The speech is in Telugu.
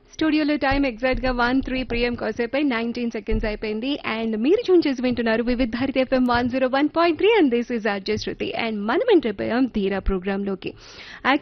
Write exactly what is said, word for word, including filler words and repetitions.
స్టూడియోలో టైం ఎగ్జాక్ట్ గా one three PM కాసేపై nineteen seconds అయిపోయింది అండ్ మీరు చూన్ చేసి వింటున్నారు Vividh Bharati FM one zero one point three and this is RJ Shruti and మనం ఎంటర్ అయిపోయాం ధీరా ప్రోగ్రామ్ లోకి.